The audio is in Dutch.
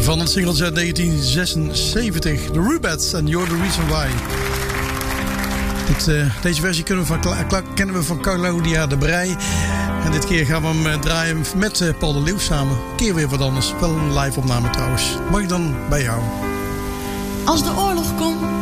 Van een singeltje uit 1976. The Rubettes and You're the Reason Why. Deze versie kennen we van Claudia de Brij. En dit keer gaan we hem draaien met Paul de Leeuw samen. Een keer weer wat anders. Wel een live opname trouwens. Mag ik dan bij jou? Als de oorlog komt